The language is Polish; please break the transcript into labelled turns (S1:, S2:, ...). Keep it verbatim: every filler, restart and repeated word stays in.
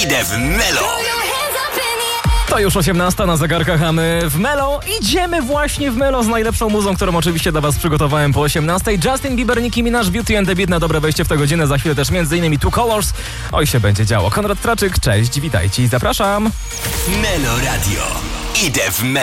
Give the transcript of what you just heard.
S1: Idę w Melo.
S2: To już osiemnasta na zegarkach, a my w Melo. Idziemy właśnie w Melo z najlepszą muzą, którą oczywiście dla was przygotowałem po osiemnastej. Justin Bieber, Nicki Minaj, Beauty and the Beat na dobre wejście w tę godzinę. Za chwilę też między innymi Two Colors. Oj, się będzie działo. Konrad Traczyk, cześć, witajcie i zapraszam.
S1: Melo Radio. Idę w Melo.